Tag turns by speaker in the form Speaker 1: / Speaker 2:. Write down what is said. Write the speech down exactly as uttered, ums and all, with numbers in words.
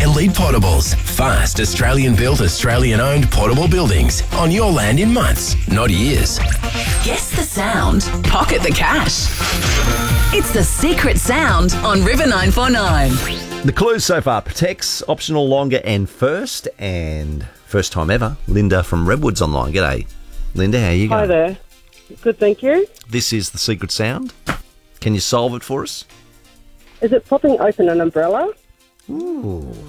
Speaker 1: Elite Portables. Fast, Australian-built, Australian-owned portable buildings on your land in months, not years.
Speaker 2: Guess the sound. Pocket the cash. It's The Secret Sound on River nine four nine.
Speaker 3: The clues so far: Protects, optional longer and first, and first time ever, Linda from Redwood's online. G'day. Linda, how you going?
Speaker 4: Hi there. Good, thank you.
Speaker 3: This is The Secret Sound. Can you solve it for us?
Speaker 4: Is it popping open an umbrella?
Speaker 3: Ooh,